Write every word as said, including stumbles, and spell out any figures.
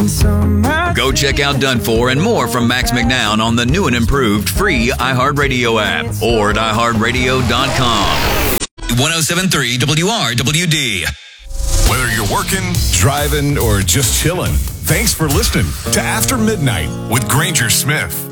Go check out Done For and more from Max McNown on the new and improved free iHeartRadio app or at i heart radio dot com. one oh seven point three W R W D. Whether you're working, driving, or just chilling, thanks for listening to After Midnight with Granger Smith.